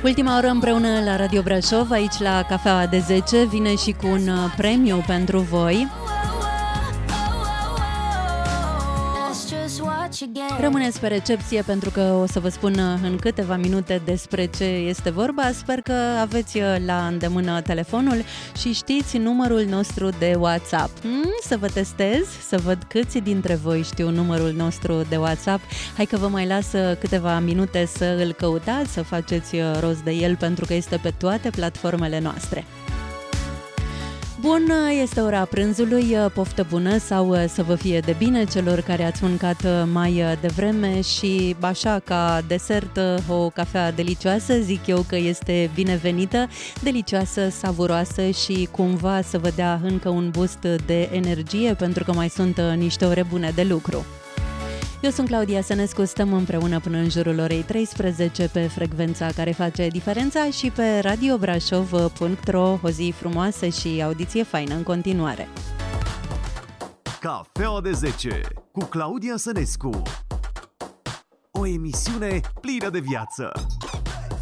Ultima oră împreună la Radio Brașov, aici la Cafeaua de 10, vine și cu un premiu pentru voi. Rămâneți pe recepție pentru că o să vă spun în câteva minute despre ce este vorba. Sper că aveți la îndemână telefonul și știți numărul nostru de WhatsApp. Să vă testez, să văd câți dintre voi știu numărul nostru de WhatsApp. Hai că vă mai las câteva minute să îl căutați, să faceți rost de el pentru că este pe toate platformele noastre. Bun, este ora prânzului, poftă bună sau să vă fie de bine celor care ați mâncat mai devreme și așa ca desert o cafea delicioasă, zic eu că este binevenită, delicioasă, savuroasă și cumva să vă dea încă un boost de energie pentru că mai sunt niște ore bune de lucru. Eu sunt Claudia Sănescu, stăm împreună până în jurul orei 13 pe frecvența care face diferența și pe radiobrașov.ro. O zi frumoasă și audiție faină în continuare. Cafeaua de 10 cu Claudia Sănescu. O emisiune plină de viață.